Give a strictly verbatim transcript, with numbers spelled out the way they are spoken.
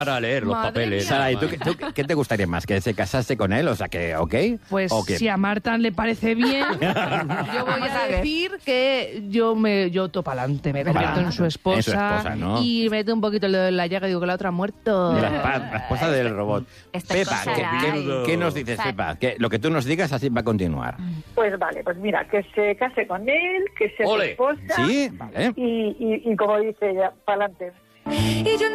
Para leer los Madre papeles. mía. Sara, ¿y tú, qué- tú qué te gustaría más? ¿Que se casase con él? O sea, que, ¿ok? Pues ¿O que- si a Marta le parece bien, yo voy a decir que yo me yo topo adelante, me convierto en su esposa, En su esposa, ¿no? y meto un poquito el dedo en la llaga y digo que la otra ha muerto. La, espa- la esposa del robot. Estoy Pepa, con ¿qué, Sarai. qué- qué nos dices, Sara. Pepa? Que lo que tú nos digas así va a continuar. Pues vale, pues mira, que se case con él, que sea su Ole. esposa. ¿Sí? Vale. Y, y, y como dice ella, para adelante. Y yo